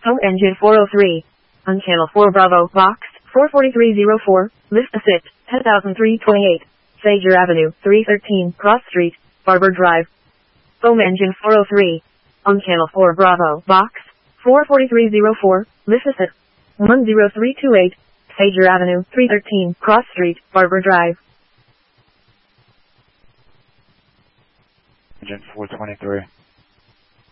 Home engine 403. On channel 4 Bravo, box 44304, lift assist, 10,328. Sager Avenue, 313, Cross Street, Barber Drive. Home engine 403. On channel 4 Bravo, box 44304, lift assist, 10328. Sager Avenue, 313, Cross Street, Barber Drive. Engine 423.